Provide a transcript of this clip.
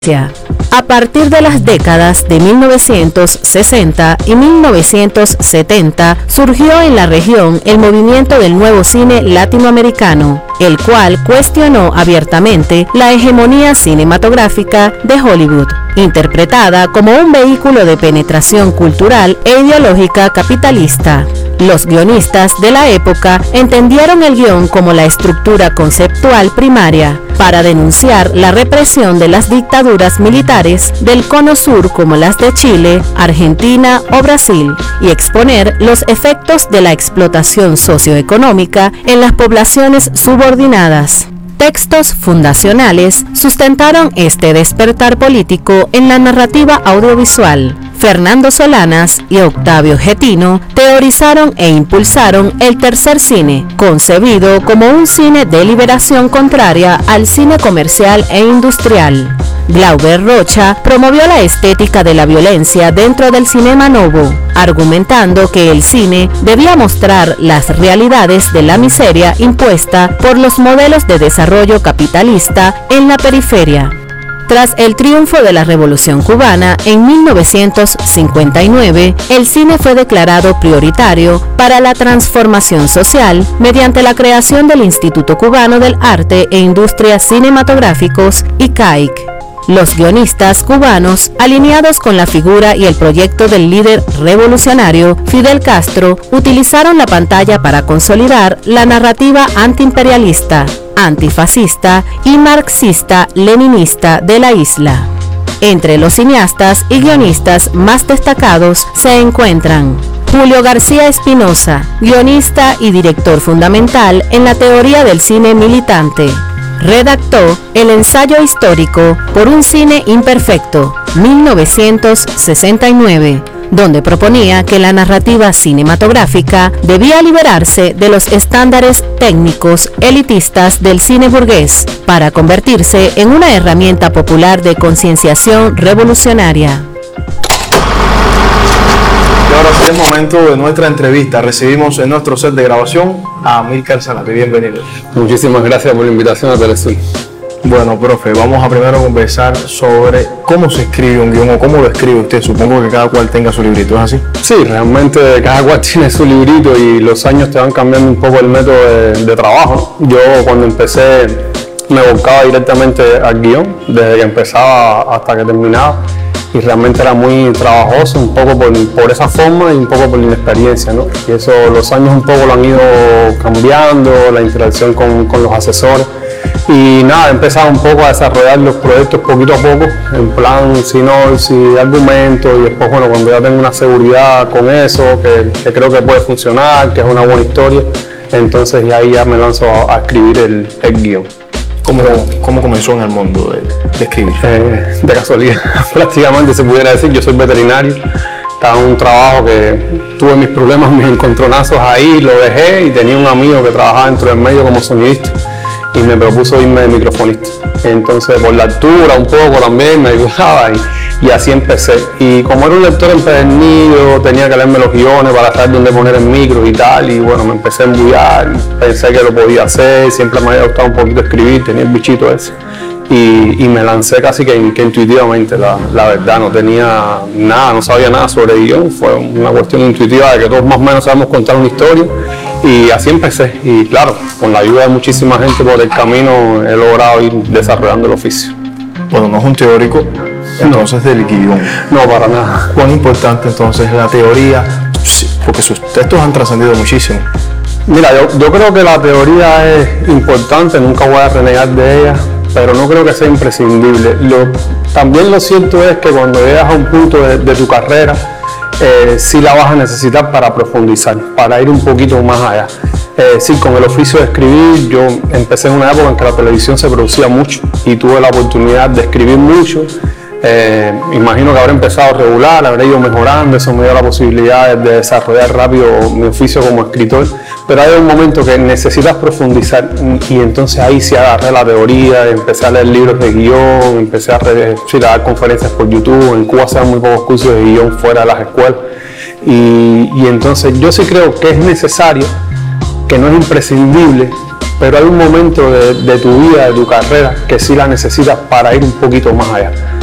A partir de las décadas de 1960 y 1970 surgió en la región el movimiento del nuevo cine latinoamericano, el cual cuestionó abiertamente la hegemonía cinematográfica de Hollywood, interpretada como un vehículo de penetración cultural e ideológica capitalista. Los guionistas de la época entendieron el guión como la estructura conceptual primaria para denunciar la represión de las dictaduras militares del Cono Sur como las de Chile, Argentina o Brasil y exponer los efectos de la explotación socioeconómica en las poblaciones subordinadas. Textos fundacionales sustentaron este despertar político en la narrativa audiovisual. Fernando Solanas y Octavio Getino teorizaron e impulsaron el tercer cine, concebido como un cine de liberación contraria al cine comercial e industrial. Glauber Rocha promovió la estética de la violencia dentro del cinema novo, argumentando que el cine debía mostrar las realidades de la miseria impuesta por los modelos de desarrollo capitalista en la periferia. Tras el triunfo de la Revolución Cubana en 1959, el cine fue declarado prioritario para la transformación social mediante la creación del Instituto Cubano del Arte e Industrias Cinematográficos, ICAIC. Los guionistas cubanos, alineados con la figura y el proyecto del líder revolucionario Fidel Castro, utilizaron la pantalla para consolidar la narrativa antiimperialista, antifascista y marxista-leninista de la isla. Entre los cineastas y guionistas más destacados se encuentran Julio García Espinosa, guionista y director fundamental en la teoría del cine militante. Redactó el ensayo histórico Por un cine imperfecto, 1969, donde proponía que la narrativa cinematográfica debía liberarse de los estándares técnicos elitistas del cine burgués para convertirse en una herramienta popular de concienciación revolucionaria. Y ahora sí es momento de nuestra entrevista. Recibimos en nuestro set de grabación a Amílcar Zárate. Bienvenido. Muchísimas gracias por la invitación a Telesur. Bueno, profe, vamos a primero conversar sobre cómo se escribe un guión o cómo lo escribe usted. Supongo que cada cual tenga su librito, ¿es así? Sí, realmente cada cual tiene su librito y los años te van cambiando un poco el método de trabajo. Yo cuando empecé me volcaba directamente al guión, desde que empezaba hasta que terminaba. Y realmente era muy trabajoso, un poco por esa forma y un poco por la inexperiencia, ¿no? Y eso los años un poco lo han ido cambiando, la interacción con los asesores. Y nada, he empezado un poco a desarrollar los proyectos poquito a poco, en plan sinopsis, argumentos, y después, bueno, cuando ya tengo una seguridad con eso, que creo que puede funcionar, que es una buena historia, entonces ahí ya me lanzo a escribir el guión. ¿Cómo comenzó en el mundo de escribir? De casualidad, prácticamente se pudiera decir. Yo soy veterinario, estaba en un trabajo que tuve mis problemas, mis encontronazos ahí, lo dejé y tenía un amigo que trabajaba dentro del medio como sonidista y me propuso irme de microfonista. Entonces por la altura un poco también me ayudaba y así empecé. Y como era un lector empedernido, tenía que leerme los guiones para saber dónde poner el micro y tal, y bueno, me empecé a embullar, pensé que lo podía hacer, siempre me había gustado un poquito escribir, tenía el bichito ese. Y me lancé casi que intuitivamente, la verdad, no tenía nada, no sabía nada sobre guión, fue una cuestión intuitiva de que todos más o menos sabemos contar una historia. Y así empecé, y claro, con la ayuda de muchísima gente por el camino he logrado ir desarrollando el oficio. Bueno, no es un teórico, entonces del guión. No, para nada. ¿Cuán importante entonces la teoría? Sí, porque sus textos han trascendido muchísimo. Mira, yo creo que la teoría es importante, nunca voy a renegar de ella, pero no creo que sea imprescindible. También lo cierto es que cuando llegas a un punto de tu carrera, sí la vas a necesitar para profundizar, para ir un poquito más allá. Sí, con el oficio de escribir, yo empecé en una época en que la televisión se producía mucho y tuve la oportunidad de escribir mucho. Imagino que habré empezado regular, habré ido mejorando, eso me dio la posibilidad de desarrollar rápido mi oficio como escritor, pero hay un momento que necesitas profundizar y entonces ahí sí agarré la teoría, empecé a leer libros de guión, empecé a dar conferencias por YouTube. En Cuba se dan muy pocos cursos de guión fuera de las escuelas y entonces yo sí creo que es necesario, que no es imprescindible, pero hay un momento de tu vida, de tu carrera, que sí la necesitas para ir un poquito más allá.